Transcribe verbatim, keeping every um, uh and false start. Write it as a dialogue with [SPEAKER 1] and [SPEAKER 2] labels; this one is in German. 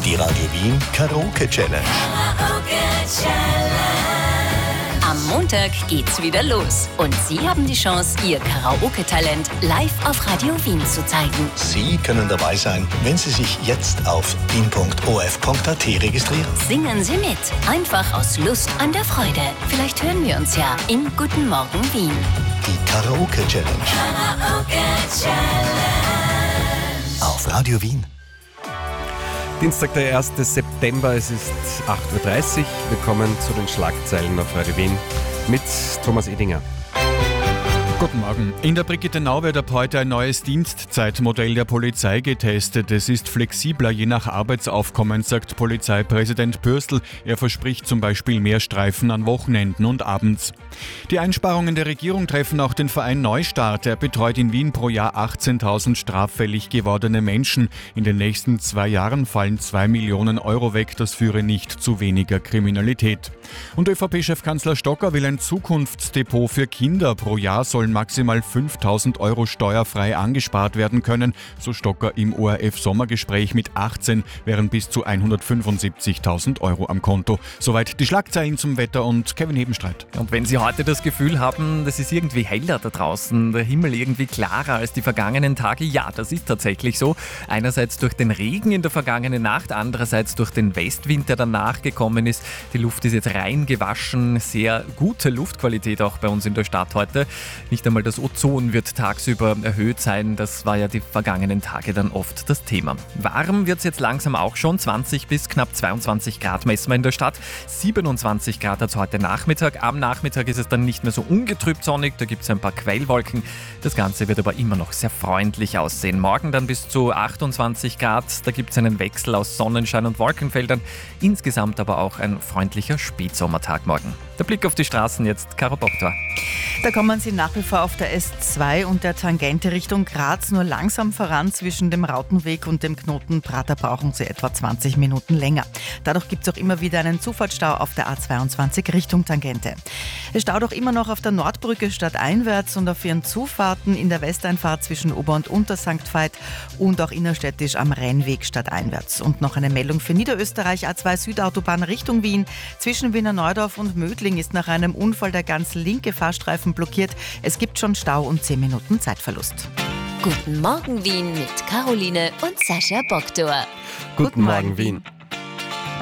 [SPEAKER 1] Die Radio Wien Karaoke Challenge.
[SPEAKER 2] Am Montag geht's wieder los und Sie haben die Chance, Ihr Karaoke-Talent live auf Radio Wien zu zeigen.
[SPEAKER 1] Sie können dabei sein, wenn Sie sich jetzt auf wien punkt o f punkt a t registrieren.
[SPEAKER 2] Singen Sie mit, einfach aus Lust an der Freude. Vielleicht hören wir uns ja in Guten Morgen Wien.
[SPEAKER 1] Die Karaoke Challenge.
[SPEAKER 2] Karaoke Challenge.
[SPEAKER 1] Auf Radio Wien.
[SPEAKER 3] Dienstag, der ersten September, es ist acht Uhr dreißig. Willkommen zu den Schlagzeilen auf Radio Wien mit Thomas Edinger.
[SPEAKER 4] Guten Morgen. In der Brigittenau wird ab heute ein neues Dienstzeitmodell der Polizei getestet. Es ist flexibler je nach Arbeitsaufkommen, sagt Polizeipräsident Pürstl. Er verspricht zum Beispiel mehr Streifen an Wochenenden und abends. Die Einsparungen der Regierung treffen auch den Verein Neustart. Er betreut in Wien pro Jahr achtzehntausend straffällig gewordene Menschen. In den nächsten zwei Jahren fallen zwei Millionen Euro weg. Das führe nicht zu weniger Kriminalität. Und ÖVP-Chefkanzler Stocker will ein Zukunftsdepot für Kinder. Pro Jahr sollen maximal fünftausend Euro steuerfrei angespart werden können, so Stocker im O R F-Sommergespräch. Mit achtzehn wären bis zu hundertfünfundsiebzigtausend Euro am Konto. Soweit die Schlagzeilen zum Wetter und Kevin Hebenstreit.
[SPEAKER 5] Und wenn Sie heute das Gefühl haben, das ist irgendwie heller da draußen, der Himmel irgendwie klarer als die vergangenen Tage, ja, das ist tatsächlich so. Einerseits durch den Regen in der vergangenen Nacht, andererseits durch den Westwind, der danach gekommen ist. Die Luft ist jetzt rein gewaschen, sehr gute Luftqualität auch bei uns in der Stadt heute. Nicht einmal das Ozon wird tagsüber erhöht sein, das war ja die vergangenen Tage dann oft das Thema. Warm wird es jetzt langsam auch schon, zwanzig bis knapp zweiundzwanzig Grad messen wir in der Stadt, siebenundzwanzig Grad hat es heute Nachmittag. Am Nachmittag ist es dann nicht mehr so ungetrübt sonnig, da gibt es ein paar Quellwolken. Das Ganze wird aber immer noch sehr freundlich aussehen. Morgen dann bis zu achtundzwanzig Grad, da gibt es einen Wechsel aus Sonnenschein und Wolkenfeldern. Insgesamt aber auch ein freundlicher Spätsommertag morgen. Der Blick auf die Straßen jetzt, Caro Boktor.
[SPEAKER 6] Da kommen Sie nach wie vor auf der S zwei und der Tangente Richtung Graz nur langsam voran. Zwischen dem Rautenweg und dem Knoten Prater brauchen Sie etwa zwanzig Minuten länger. Dadurch gibt es auch immer wieder einen Zufahrtsstau auf der A zweiundzwanzig Richtung Tangente. Es staut auch immer noch auf der Nordbrücke stadteinwärts und auf ihren Zufahrten in der Westeinfahrt zwischen Ober- und Untersankt Veit und auch innerstädtisch am Rheinweg stadteinwärts. Und noch eine Meldung für Niederösterreich, A zwei Südautobahn Richtung Wien. Zwischen Wiener Neudorf und Mödling ist nach einem Unfall der ganz linke Fahrstreifen blockiert. Es gibt schon Stau und zehn Minuten Zeitverlust.
[SPEAKER 2] Guten Morgen Wien mit Caroline und Sascha Boktor.
[SPEAKER 3] Guten Morgen, Wien.